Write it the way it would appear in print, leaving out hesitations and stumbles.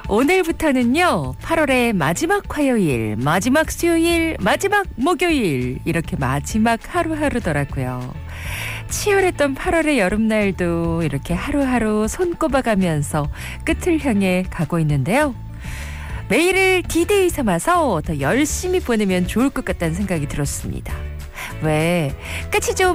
오늘부터는요 8월의 마지막 화요일, 마지막 수요일, 마지막 목요일 이렇게 마지막 하루하루더라고요. 치열했던 8월의 여름날도 이렇게 하루하루 손꼽아가면서 끝을 향해 가고 있는데요. 매일을 디데이 삼아서 더 열심히 보내면 좋을 것 같다는 생각이 들었습니다. 왜 끝이 좀